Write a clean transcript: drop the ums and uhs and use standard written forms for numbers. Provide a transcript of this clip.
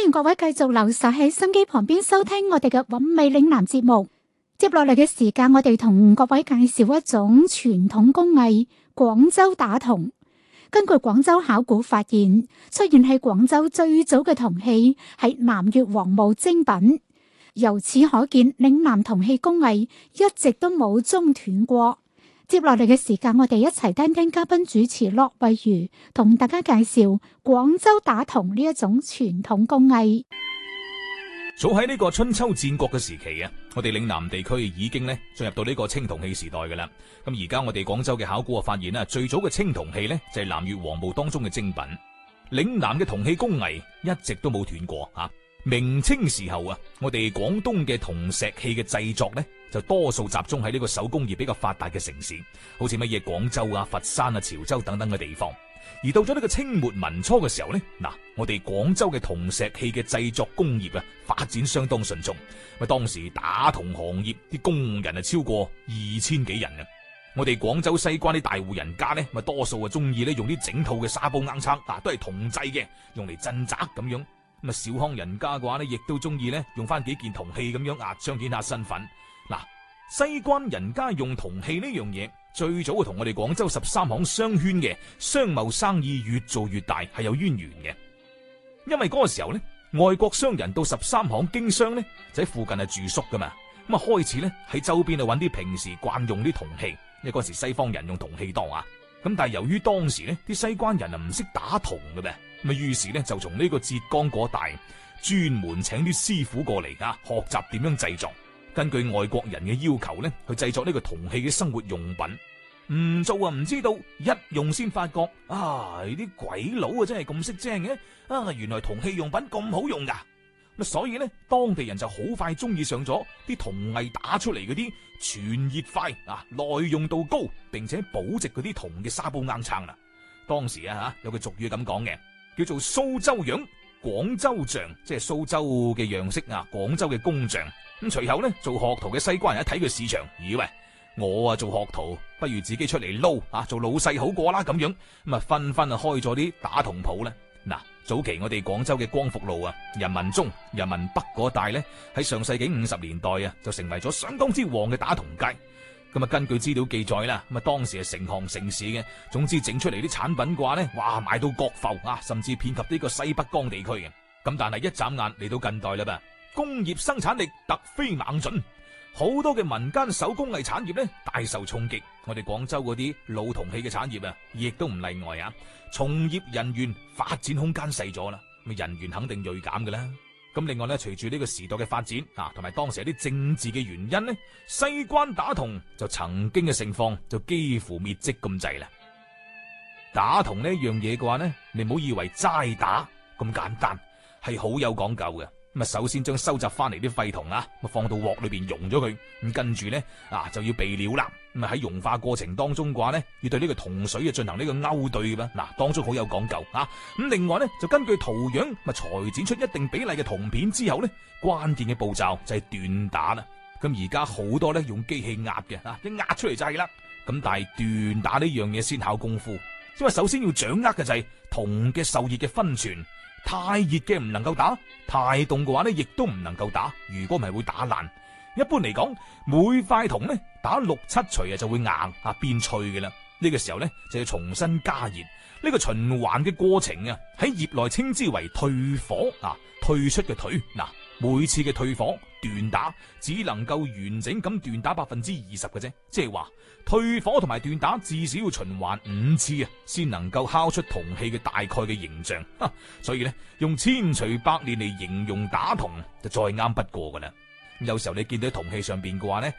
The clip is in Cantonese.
迎各位繼續留守喺心機旁邊收聽我哋嘅韻味嶺南節目。接落嚟嘅時間，我哋同各位介紹一種傳統工藝——廣州打銅。根據廣州考古發現，出現喺廣州最早嘅銅器係南越王墓精品。由此可見，嶺南銅器工藝一直都冇中斷過。接落嚟嘅時間，我哋一齊聽聽嘉賓主持駱惠如同大家介紹廣州打銅呢一種傳統工藝。 早喺呢個春秋戰國嘅時期啊，我哋嶺南地區已經咧進入到呢個青銅器時代噶啦。咁而家我哋廣州嘅考古發現啦，最早嘅青銅器呢就係南越王墓當中嘅精品。嶺南嘅銅器工藝一直都冇斷過啊。明清時候啊，我哋廣東嘅銅石器嘅製作呢，就多數集中喺呢個手工業比較發達嘅城市，好似乜嘢廣州啊、佛山啊、潮州等等嘅地方。而到咗呢個清末民初嘅時候呢，我哋廣州嘅銅石器嘅製作工業啊，發展相當迅速。當時打銅行業啲工人啊超過2000幾人啊。我哋廣州西關啲大戶人家呢，多數啊中意咧用啲整套嘅沙煲罌罉，都係銅製嘅，用嚟鎮宅咁樣。咁小康人家嘅話呢，亦都中意咧用翻幾件銅器咁樣彰顯下身份。西關人家用銅器呢樣嘢，最早同我哋廣州13行商圈嘅商貿生意越做越大係有淵源嘅。因為嗰個時候呢，外國商人到13行經商呢，就喺附近係住宿噶嘛。咁開始呢，喺周邊揾啲平時慣用啲銅器，因為嗰時西方人用銅器多啊。咁但係由於當時呢啲西關人唔識打銅嘅咩，咁於是呢，就從呢個浙江嗰帶專門請啲師傅過嚟學習點樣製作。根據外國人嘅要求呢，去製作呢個銅器嘅生活用品。唔做啊唔知道，一用先發覺啲鬼佬真係咁識精嘅。原來銅器用品咁好用噶。所以呢，當地人就好快中意上咗啲銅藝打出嚟嗰啲傳熱快耐用度高，並且保值嗰啲銅嘅沙煲罌罉啦。當時有句俗語咁講嘅，叫做蘇州樣廣州匠，即係蘇州嘅樣式廣州嘅工匠。咁隨後呢，做學徒嘅西關人一睇佢市場，以為我做學徒不如自己出嚟撈做老細好過啦咁樣。咁紛紛開咗啲打銅鋪咧。早期我哋廣州嘅光復路人民中、人民北嗰帶呢，喺上世紀50年代就成為咗相當之旺嘅打銅街。咁根據資料記載啦，當時係成行成市嘅。總之整出嚟啲產品嘅話呢，賣到國埠甚至遍及呢個西北江地區嘅。咁但係一眨眼嚟到近代啦噃，工業生產力突飛猛進，好多嘅民間手工藝產業呢大受衝擊。我哋廣州嗰啲老銅器嘅產業亦都唔例外。從業人員發展空間細咗啦，人員肯定銳減㗎啦。咁另外呢，隨住呢個時代嘅發展同埋當時有啲政治嘅原因呢，西關打銅就曾經嘅盛況就幾乎滅跡咁滯啦。打銅呢樣嘢嘅話呢，你唔好以為齋打咁簡單，係好有講究嘅。首先將收集翻嚟啲廢銅放到鑊裏邊溶咗佢，咁跟住呢就要備料啦。咁喺溶化過程當中嘅話呢，要對呢個銅水進行呢個勾兌嘅，當中好有講究。咁另外呢，就根據圖樣裁剪出一定比例嘅銅片之後呢，關鍵嘅步驟就係鍛打啦。咁而家好多呢用機器壓嘅，一壓出嚟就係啦。咁但係鍛打呢樣嘢先考功夫，因為首先要掌握嘅就係銅嘅受熱嘅分寸。太熱嘅唔能夠打，太凍嘅話呢亦都唔能夠打。如果唔係會打爛。一般嚟講，每塊銅呢打6-7錘就會硬變脆嘅啦。呢個時候呢就要重新加熱。呢個循環嘅過程喺業內稱之為退火退出嘅退。每次嘅退火鍛打只能夠完整咁鍛打20%嘅啫，即係話退火同埋鍛打至少要循環5次先能夠敲出銅器嘅大概嘅形象。所以呢，用千錘百煉嚟形容打銅就再啱不過噶啦。有時候你見到銅器上邊嘅話呢，